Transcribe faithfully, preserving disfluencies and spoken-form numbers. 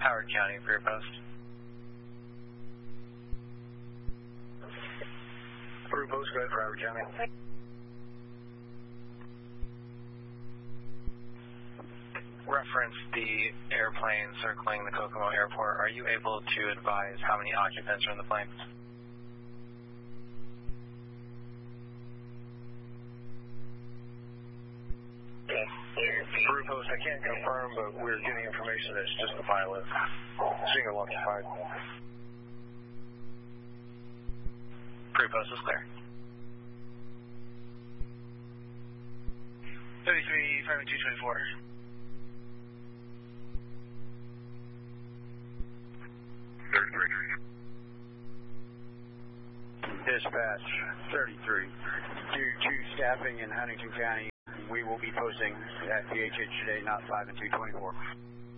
Howard County for your post. For your post, go ahead for Howard County. Reference the airplane circling the Kokomo Airport. Are you able to advise how many occupants are in the plane? Peru Post, I can't confirm, but we're getting information that it's just the pilot. Single occupied. Peru Post is clear. thirty-three, five two twenty-four. thirty-three. Dispatch, thirty-three. Due to staffing in Huntington County, we will be posting at P H H today, not five and two twenty-four.